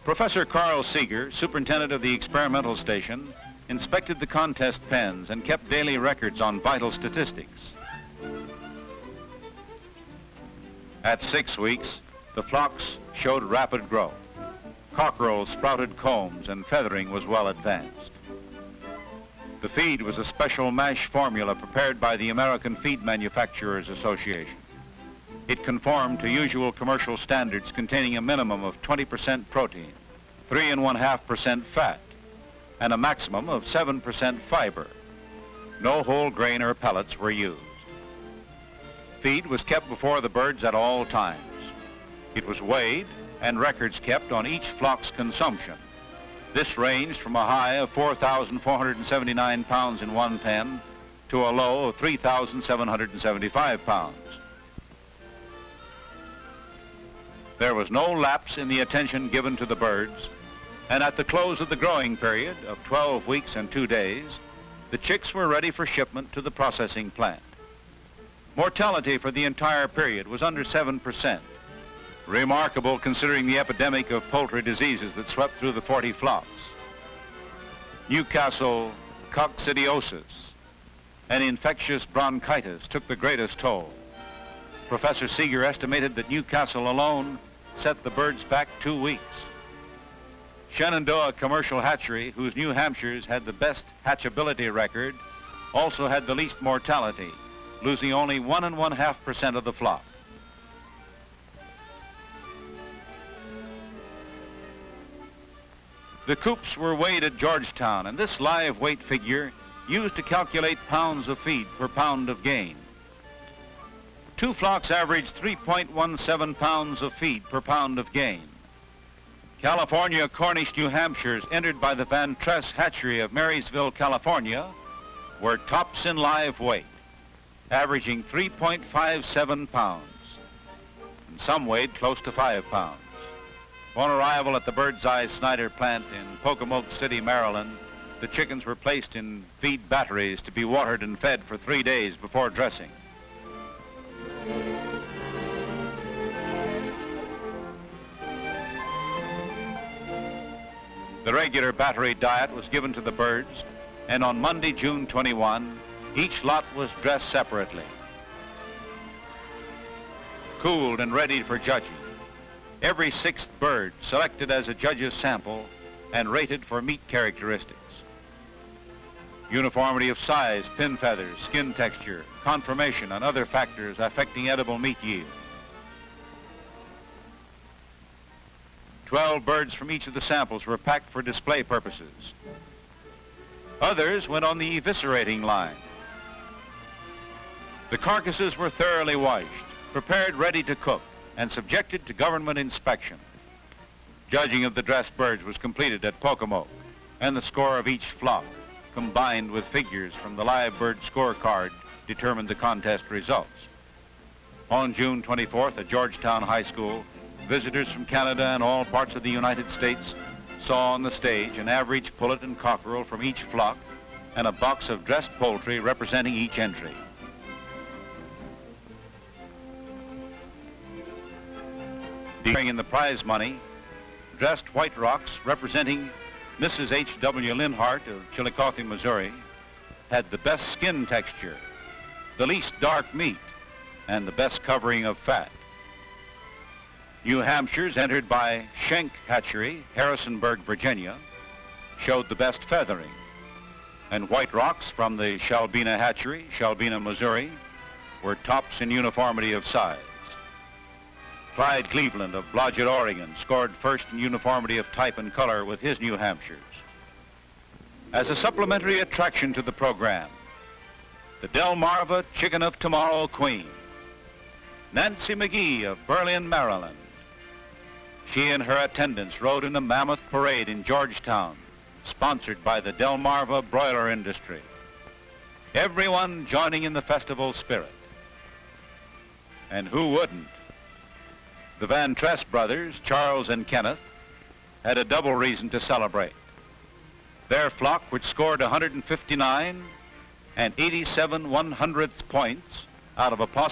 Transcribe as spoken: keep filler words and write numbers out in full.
Professor Carl Seeger, superintendent of the experimental station, inspected the contest pens and kept daily records on vital statistics. At six weeks, the flocks showed rapid growth. Cockerels sprouted combs and feathering was well advanced. The feed was a special mash formula prepared by the American Feed Manufacturers Association. It conformed to usual commercial standards containing a minimum of twenty percent protein, three and one half percent fat, and a maximum of seven percent fiber. No whole grain or pellets were used. Feed was kept before the birds at all times. It was weighed and records kept on each flock's consumption. This ranged from a high of four thousand four hundred seventy-nine pounds in one pen to a low of three thousand seven hundred seventy-five pounds. There was no lapse in the attention given to the birds, and at the close of the growing period of twelve weeks and two days, the chicks were ready for shipment to the processing plant. Mortality for the entire period was under seven percent. Remarkable considering the epidemic of poultry diseases that swept through the forty flocks. Newcastle coccidiosis, an infectious bronchitis, took the greatest toll. Professor Seeger estimated that Newcastle alone set the birds back two weeks. Shenandoah Commercial Hatchery, whose New Hampshires had the best hatchability record, also had the least mortality, losing only one and one half percent of the flock. The coops were weighed at Georgetown, and this live weight figure used to calculate pounds of feed per pound of gain. Two flocks averaged three point one seven pounds of feed per pound of gain. California Cornish New Hampshires, entered by the Van Tress Hatchery of Marysville, California, were tops in live weight, averaging three point five seven pounds, and some weighed close to five pounds. On arrival at the Birdseye Snyder plant in Pocomoke City, Maryland, the chickens were placed in feed batteries to be watered and fed for three days before dressing. The regular battery diet was given to the birds, and on Monday, June twenty-first, each lot was dressed separately. Cooled and ready for judging. Every sixth bird selected as a judge's sample and rated for meat characteristics. Uniformity of size, pin feathers, skin texture, conformation, and other factors affecting edible meat yield. Twelve birds from each of the samples were packed for display purposes. Others went on the eviscerating line. The carcasses were thoroughly washed, prepared ready to cook, and subjected to government inspection. Judging of the dressed birds was completed at Pocomoke, and the score of each flock, combined with figures from the live bird scorecard, determined the contest results. On June twenty-fourth at Georgetown High School, visitors from Canada and all parts of the United States saw on the stage an average pullet and cockerel from each flock and a box of dressed poultry representing each entry. In the prize money, dressed White Rocks, representing Missus H W Linhart of Chillicothe, Missouri, had the best skin texture, the least dark meat, and the best covering of fat. New Hampshires, entered by Schenck Hatchery, Harrisonburg, Virginia, showed the best feathering, and White Rocks from the Shalbina Hatchery, Shalbina, Missouri, were tops in uniformity of size. Clyde Cleveland of Blodgett, Oregon, scored first in uniformity of type and color with his New Hampshires. As a supplementary attraction to the program, the Delmarva Chicken of Tomorrow Queen, Nancy McGee of Berlin, Maryland. She and her attendants rode in a mammoth parade in Georgetown, sponsored by the Delmarva broiler industry. Everyone joining in the festival spirit. And who wouldn't? The Van Tress brothers, Charles and Kenneth, had a double reason to celebrate. Their flock, which scored one hundred fifty-nine and eighty-seven one hundredths points out of a possible